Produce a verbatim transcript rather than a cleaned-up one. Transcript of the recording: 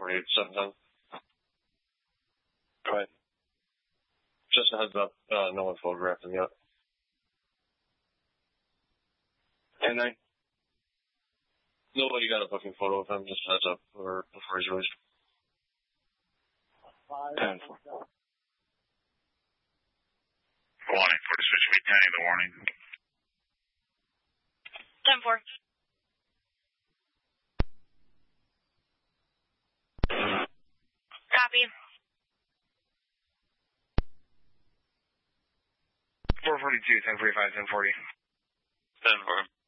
forty-eight, seven ten. Go ahead. Just a heads up, uh, no one's photographed him yet. ten nine? Nobody got a booking photo of him, just a heads up or before he's released. ten four. Warning, for the switch speed ten, the warning. ten four. Copy. four forty-two, ten forty-five, ten forty. ten four.